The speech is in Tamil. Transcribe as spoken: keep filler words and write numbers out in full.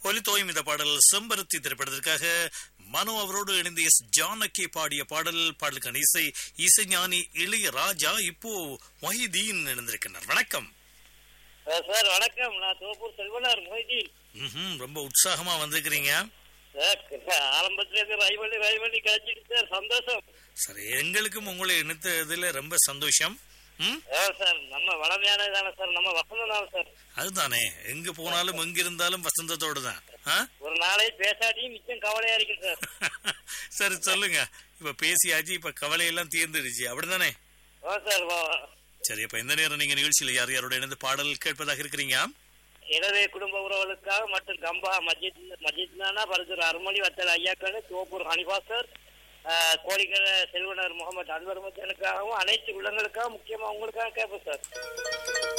ஒலித்தோயும் இந்த பாடல் செம்பருத்தி திரைப்படத்திற்காக மனோ அவரோடு இணைந்து எஸ் ஜானகி பாடிய பாடல். பாடலுக்கான இசை இசைஞானி இளையராஜா. இப்போ மொஹிதீன் இணைந்திருக்கின்றார். வணக்கம் சார். வணக்கம். நான் தோப்பூர் செல்வனார் மொஹிதீன். ம் ரொம்ப உற்சாகமா வந்திருக்கிறீங்க. ஆரம்பத்துல இருந்து ரைவலி ரைவலி கிடைச்சிட்டு சார், சந்தோஷம். சரி, எங்களுக்கும் உங்களை இணைத்ததுல ரொம்ப சந்தோஷம். ம் சார், நம்ம வளமையானதானே சார், நம்ம வசந்தம் தான் சார். அதுதானே, எங்க போனாலும் எங்க இருந்தாலும் வசந்தத்தோடு தான். ஒரு நாளை பேசாட்டியும் மிச்சம் கவலையா இருக்கு சார். சரி சொல்லுங்க, இப்ப பேசியாச்சு, இப்ப கவலையெல்லாம் தீர்ந்துடுச்சு, அப்படிதானே? சரி, இப்ப இந்த நேரம் நீங்க நிகழ்ச்சியில யார் யாரோட இணைந்து பாடல் கேட்பதாக இருக்கிறீங்க? எனவே குடும்ப உறவுகளுக்காக மற்றும் கம்பா மஜித் மஜித்னா பரிசுர அருமொழி வத்தல் ஐயாக்கள், தோப்பூர் ஹனிபாசர், கோழிக்கரை செல்வனர் முகமது அன்வர் மச்சனுக்காகவும் அனைத்து உள்ளங்களுக்காக முக்கியமா உங்களுக்காக கேட்போம் சார்.